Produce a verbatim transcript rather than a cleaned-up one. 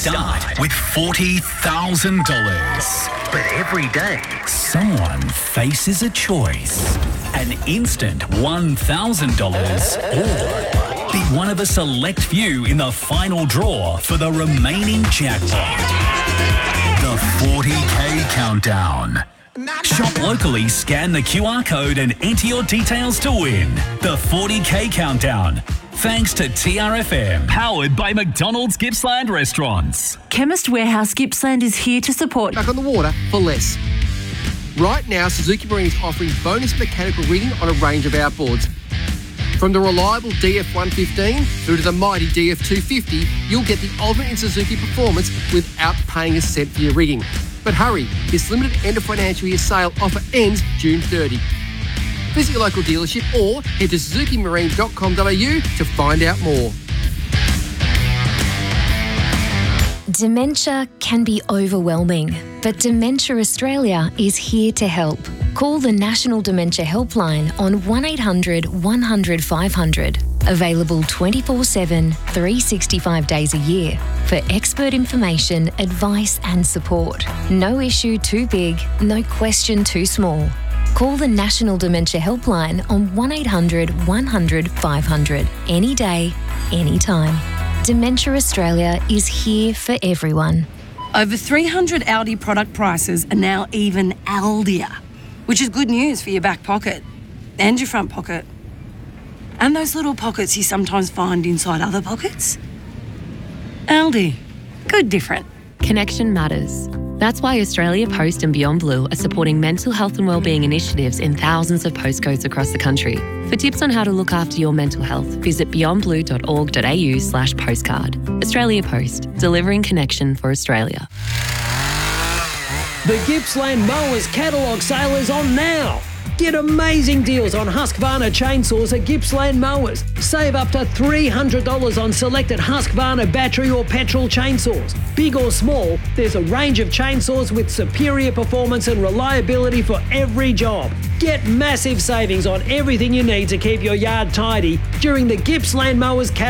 start with forty thousand dollars. But every day, someone faces a choice. An instant one thousand dollars or be one of a select few in the final draw for the remaining jackpot. The forty K Countdown. Shop locally, scan the Q R code and enter your details to win. The forty K Countdown. Thanks to T R F M. Powered by McDonald's Gippsland Restaurants. Chemist Warehouse Gippsland is here to support. Back on the water for less. Right now, Suzuki Marine is offering bonus mechanical reading on a range of outboards. From the reliable D F one fifteen through to the mighty D F two fifty, you'll get the ultimate in Suzuki performance without paying a cent for your rigging. But hurry, this limited end of financial year sale offer ends June thirtieth. Visit your local dealership or head to suzuki marine dot com dot a u to find out more. Dementia can be overwhelming, but Dementia Australia is here to help. Call the National Dementia Helpline on one eight hundred one hundred five hundred. Available twenty-four seven, three hundred sixty-five days a year for expert information, advice and support. No issue too big, no question too small. Call the National Dementia Helpline on one eight hundred one hundred five hundred. Any day, anytime. Dementia Australia is here for everyone. Over three hundred Aldi product prices are now even Aldier, which is good news for your back pocket and your front pocket. And those little pockets you sometimes find inside other pockets. Aldi. Good different. Connection matters. That's why Australia Post and Beyond Blue are supporting mental health and wellbeing initiatives in thousands of postcodes across the country. For tips on how to look after your mental health, visit beyond blue dot org dot a u slash postcard. Australia Post, delivering connection for Australia. The Gippsland Mowers catalogue sale is on now. Get amazing deals on Husqvarna chainsaws at Gippsland Mowers. Save up to three hundred dollars on selected Husqvarna battery or petrol chainsaws. Big or small, there's a range of chainsaws with superior performance and reliability for every job. Get massive savings on everything you need to keep your yard tidy during the Gippsland Mowers catalogue.